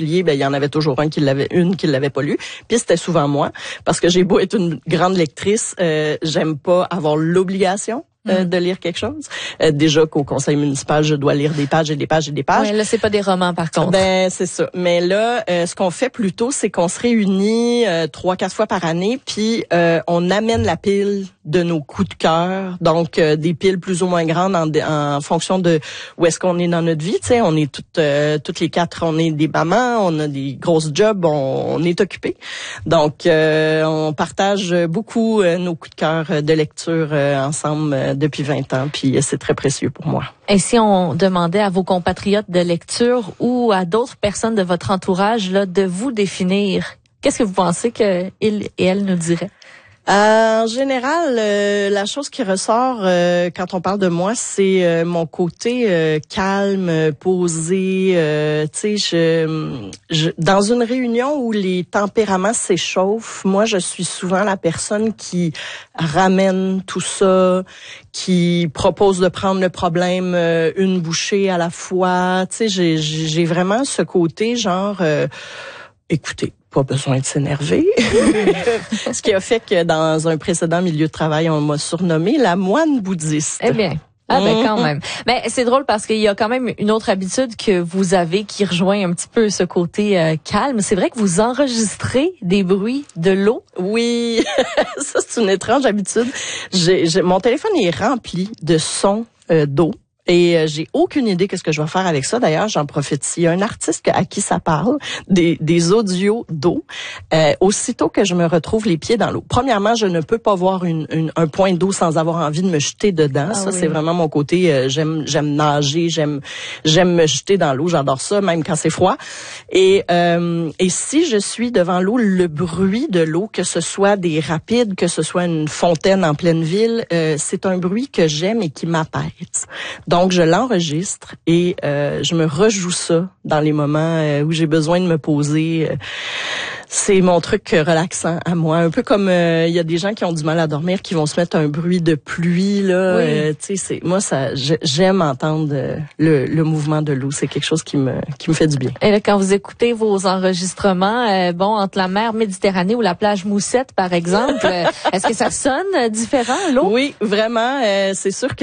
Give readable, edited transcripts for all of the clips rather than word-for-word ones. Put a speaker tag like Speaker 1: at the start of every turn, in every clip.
Speaker 1: régulier, ben il y en avait toujours une qui l'avait pas lu. Puis c'était souvent moi, parce que j'ai beau être une grande lectrice, j'aime pas avoir l'obligation de lire quelque chose. Déjà qu'au conseil municipal, je dois lire des pages et des pages et des pages.
Speaker 2: Ouais, là, c'est pas des romans, par contre.
Speaker 1: Ben, c'est ça. Mais là, ce qu'on fait plutôt, c'est qu'on se réunit 3-4 fois par année, puis on amène la pile de nos coups de cœur. Donc, des piles plus ou moins grandes en fonction de où est-ce qu'on est dans notre vie. Tu sais, on est toutes les 4, on est des mamans, on a des grosses jobs, on est occupés. Donc, on partage beaucoup nos coups de cœur de lecture ensemble depuis 20 ans, puis c'est très précieux pour moi.
Speaker 2: Et si on demandait à vos compatriotes de lecture ou à d'autres personnes de votre entourage là, de vous définir, qu'est-ce que vous pensez qu'ils et elles nous diraient?
Speaker 1: En général, la chose qui ressort quand on parle de moi, c'est mon côté calme, posé. Tu sais, dans une réunion où les tempéraments s'échauffent, moi, je suis souvent la personne qui ramène tout ça, qui propose de prendre le problème une bouchée à la fois. Tu sais, j'ai vraiment ce côté genre, écoutez, pas besoin de s'énerver. Ce qui a fait que dans un précédent milieu de travail, on m'a surnommée la moine bouddhiste.
Speaker 2: Eh bien. Ah ben quand même. Mais c'est drôle parce qu'il y a quand même une autre habitude que vous avez qui rejoint un petit peu ce côté calme. C'est vrai que vous enregistrez des bruits de l'eau.
Speaker 1: Oui, ça c'est une étrange habitude. Mon téléphone est rempli de sons d'eau. Et j'ai aucune idée qu'est-ce que je vais faire avec ça. D'ailleurs, j'en profite. S'il y a un artiste à qui ça parle, des audios d'eau, aussitôt que je me retrouve les pieds dans l'eau. Premièrement, je ne peux pas voir un point d'eau sans avoir envie de me jeter dedans.
Speaker 2: Ah
Speaker 1: ça,
Speaker 2: oui.
Speaker 1: c'est vraiment mon côté. J'aime nager, j'aime me jeter dans l'eau. J'adore ça, même quand c'est froid. Et si je suis devant l'eau, le bruit de l'eau, que ce soit des rapides, que ce soit une fontaine en pleine ville, c'est un bruit que j'aime et qui m'apaise. Donc, je l'enregistre et je me rejoue ça dans les moments où j'ai besoin de me poser. C'est mon truc relaxant à moi. Un peu comme il y a des gens qui ont du mal à dormir, qui vont se mettre un bruit de pluie là.
Speaker 2: Oui.
Speaker 1: Tu sais, moi j'aime entendre le mouvement de l'eau. C'est quelque chose qui me fait du bien.
Speaker 2: Et là, quand vous écoutez vos enregistrements, entre la mer Méditerranée ou la plage Moussette, par exemple, est-ce que ça sonne différent, l'eau?
Speaker 1: Oui, vraiment. C'est sûr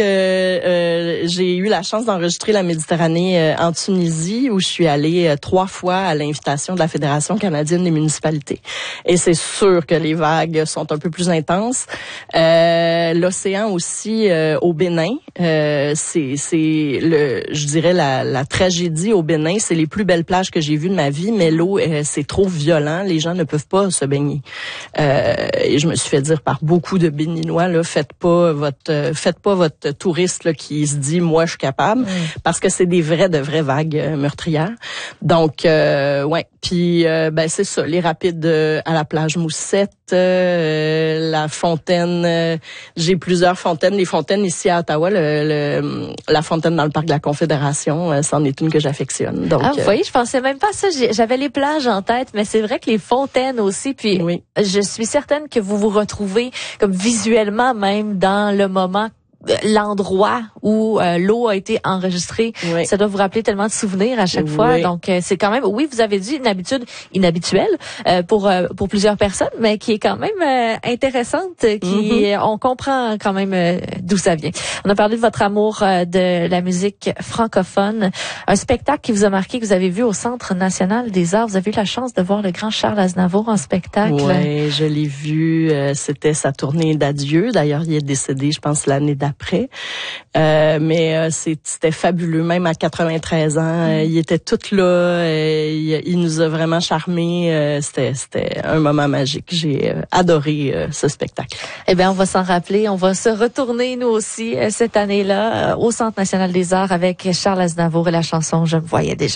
Speaker 1: que j'ai eu la chance d'enregistrer la Méditerranée en Tunisie, où je suis allée 3 fois à l'invitation de la Fédération canadienne des municipalités. Et c'est sûr que les vagues sont un peu plus intenses. L'océan aussi au Bénin, je dirais la tragédie au Bénin. C'est les plus belles plages que j'ai vues de ma vie, mais l'eau c'est trop violent. Les gens ne peuvent pas se baigner. Et je me suis fait dire par beaucoup de Béninois là, faites pas votre touriste là, qui se dit moi je suis capable, parce que c'est de vraies vagues meurtrières. Donc ouais. Puis c'est ça, les rapides à la plage Moussette, la fontaine. J'ai plusieurs fontaines. Les fontaines ici à Ottawa, la fontaine dans le parc de la Confédération, c'en est une que j'affectionne. Donc,
Speaker 2: vous voyez, je pensais même pas à ça. J'avais les plages en tête, mais c'est vrai que les fontaines aussi. Puis
Speaker 1: oui.
Speaker 2: Je suis certaine que vous vous retrouvez comme visuellement même dans le moment, l'endroit où l'eau a été enregistrée.
Speaker 1: Oui.
Speaker 2: Ça doit vous rappeler tellement de souvenirs à chaque fois. Donc c'est quand même, oui, vous avez dit une habitude inhabituelle pour plusieurs personnes, mais qui est quand même intéressante, on comprend quand même d'où ça vient. On a parlé de votre amour de la musique francophone, un spectacle qui vous a marqué, que vous avez vu au Centre national des arts. Vous avez eu la chance de voir le grand Charles Aznavour en spectacle.
Speaker 1: Oui, je l'ai vu. C'était sa tournée d'adieu. D'ailleurs, il est décédé, je pense, l'année d'après. Mais c'était fabuleux. Même à 93 ans, il était tout là. Il nous a vraiment charmés. C'était un moment magique. J'ai adoré ce spectacle.
Speaker 2: Eh bien, on va s'en rappeler. On va se retourner, nous aussi, cette année-là, au Centre national des arts avec Charles Aznavour et la chanson « Je me voyais déjà ».